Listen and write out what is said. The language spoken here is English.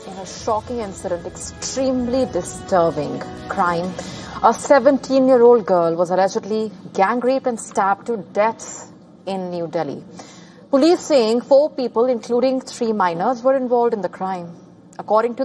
In a shocking incident, extremely disturbing crime, a 17-year-old girl was allegedly gang raped and stabbed to death in New Delhi. Police saying 4 people, including 3 minors, were involved in the crime. According to